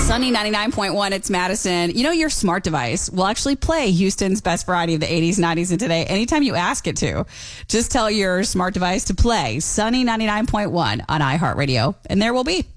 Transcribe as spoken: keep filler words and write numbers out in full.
Sunny ninety-nine point one, it's Madison. You know, your smart device will actually play Houston's best variety of the eighties, nineties, and today anytime you ask it to. Just tell your smart device to play Sunny ninety-nine point one on iHeartRadio, and there will be.